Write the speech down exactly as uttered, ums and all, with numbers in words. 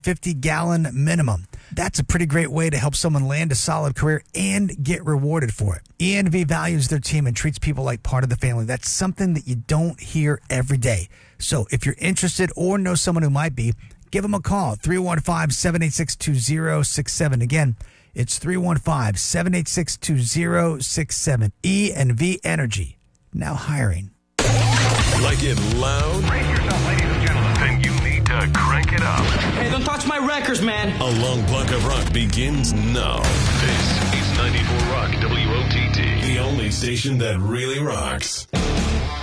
fifty gallon minimum. That's a pretty great way to help someone land a solid career and get rewarded for it. E N V values their team and treats people like part of the family. That's something that you don't hear every day. So if you're interested or know someone who might be, give them a call, three one five, seven eight six, two zero six seven. Again, it's three one five, seven eight six, two zero six seven. E N V Energy, now hiring. Like it loud? Brace yourself, ladies and gentlemen. Then you need to crank it up. Hey, don't touch my records, man. A long block of rock begins now. This is ninety-four Rock W O T T. The only station that really rocks.